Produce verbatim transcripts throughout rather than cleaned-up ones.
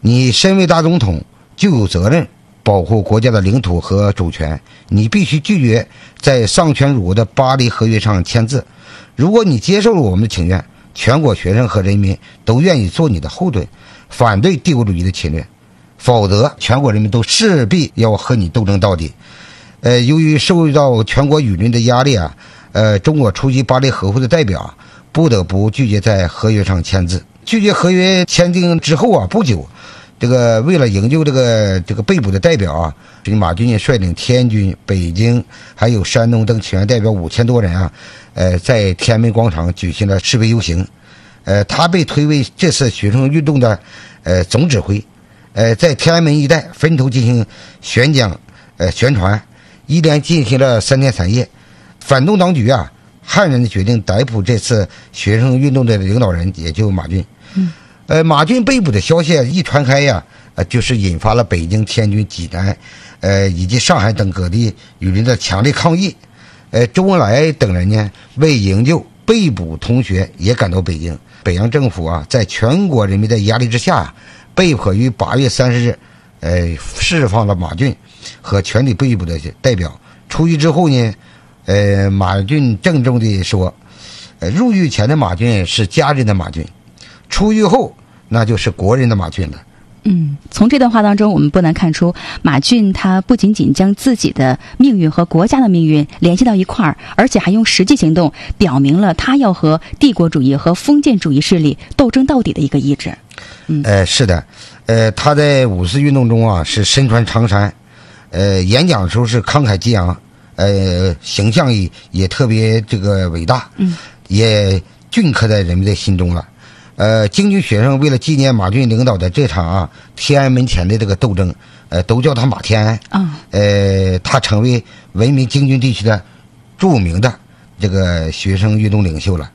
你身为大总统，就有责任保护国家的领土和主权，你必须拒绝在丧权辱国的巴黎合约上签字。如果你接受了我们的请愿，全国学生和人民都愿意做你的后盾，反对帝国主义的侵略，否则全国人民都势必要和你斗争到底。呃，由于受到全国舆论的压力啊，呃，中国出席巴黎和会的代表不得不拒绝在合约上签字。拒绝合约签订之后啊，不久，这个为了营救这个这个被捕的代表啊，马俊率领天津、北京还有山东等请愿代表五千多人啊，呃，在天安门广场举行了示威游行。呃，他被推为这次学生运动的呃总指挥，呃，在天安门一带分头进行宣讲、呃宣传，一连进行了三天三夜。反动当局啊，悍然的决定逮捕这次学生运动的领导人，也就马俊。嗯，呃，马俊被捕的消息一传开呀，呃，就是引发了北京、天津、济南，呃，以及上海等各地舆论的强烈抗议。呃，周恩来等人呢，为营救被捕同学也赶到北京。北洋政府啊，在全国人民的压力之下，被迫于八月三十日，呃，释放了马俊和全体被捕的代表。出狱之后呢，呃，马俊郑重地说，呃，入狱前的马俊是家人的马俊，出狱后那就是国人的马俊了。 嗯，从这段话当中，我们不难看出，马俊他不仅仅将自己的命运和国家的命运联系到一块儿，而且还用实际行动表明了他要和帝国主义和封建主义势力斗争到底的一个意志。嗯，呃， 是的，呃，他在五四运动中啊是身穿长衫，呃，演讲的时候是慷慨激昂，呃，形象也也特别这个伟大，嗯，也镌刻在人们的心中了。呃，京军学生为了纪念马俊领导的这场啊天安门前的这个斗争，呃，都叫他马天安。啊、哦，呃，他成为闻名京军地区的著名的这个学生运动领袖了。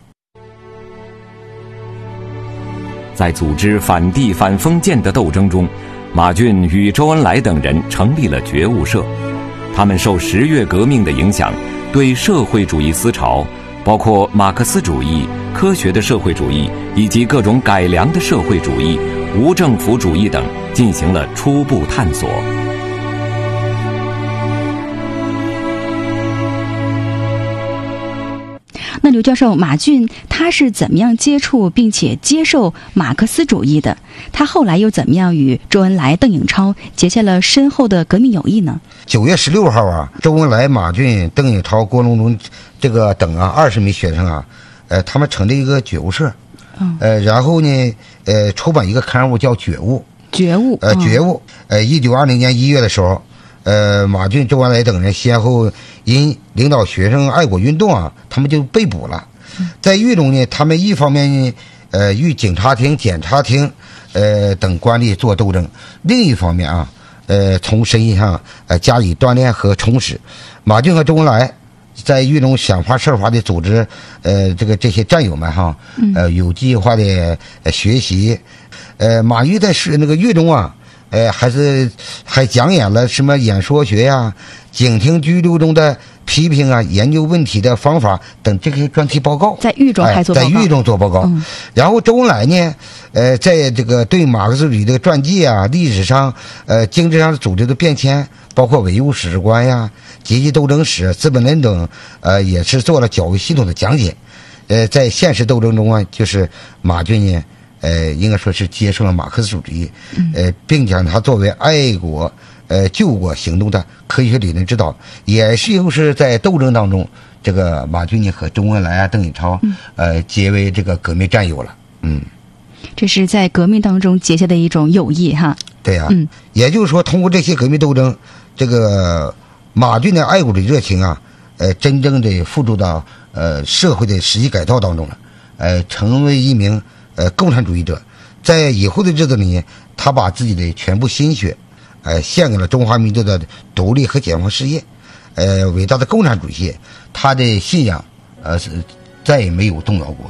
在组织反帝反封建的斗争中，马俊与周恩来等人成立了觉悟社。他们受十月革命的影响，对社会主义思潮，包括马克思主义、科学的社会主义以及各种改良的社会主义、无政府主义等进行了初步探索。 那刘教授，马俊他是怎么样接触并且接受马克思主义的？他后来又怎么样与周恩来、邓颖超结下了深厚的革命友谊呢？ 九月十六号啊，周恩来、马俊、邓颖超、郭荣宗这个等啊二十名学生啊，呃，他们成立一个觉悟社，嗯、呃，然后呢，呃，出版一个刊物叫《觉悟》， 觉悟， 呃，觉悟，呃，一九二零年一月的时候。呃，马俊、周恩来等人先后因领导学生爱国运动啊，他们就被捕了。在狱中呢，他们一方面呢，呃，与警察厅、检察厅，呃等官吏做斗争；另一方面啊，呃，从身心上呃加以锻炼和充实。马俊和周恩来在狱中想方设法的组织，呃，这个这些战友们哈，呃，有计划的、呃、学习。呃，马玉在是那个狱中啊。呃，还是还讲演了什么演说学呀、警听拘留中的批评啊、研究问题的方法等这些专题报告， 在狱中还做报告、 哎、在狱中做报告。嗯、然后周恩来呢，呃，在这个对马克思主义的传记啊、历史上、呃，经济上组织的变迁，包括唯物史实观呀、阶级斗争史、资本论等，呃，也是做了较为系统的讲解。呃，在现实斗争中啊，就是马俊呢。呃，应该说是接受了马克思主义，呃，并将它作为爱国、呃救国行动的科学理论指导，也是又是在斗争当中，这个马俊呢和周恩来啊、邓颖超，呃，结为这个革命战友了。嗯， 这是在革命当中结下的一种友谊哈。 对呀、啊，嗯，也就是说，通过这些革命斗争，这个马俊的爱国的热情啊，呃，真正的付诸到呃社会的实际改造当中了，呃，成为一名。呃，共产主义者，在以后的日子里，他把自己的全部心血，呃，献给了中华民族的独立和解放事业。呃，伟大的共产主义，他的信仰，呃，是再也没有动摇过。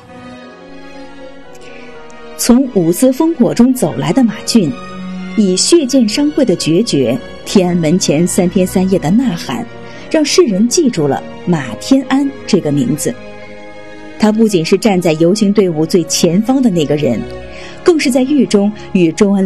从五四烽火中走来的马俊，以血溅商会的决绝、天安门前三天三夜的呐喊，让世人记住了马天安这个名字。他不仅是站在游行队伍最前方的那个人，更是在狱中与周恩